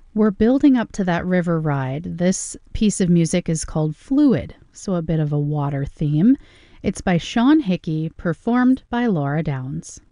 We're building up to that river ride. This piece of music is called Fluid, so a bit of a water theme. It's by Sean Hickey, performed by Laura Downs.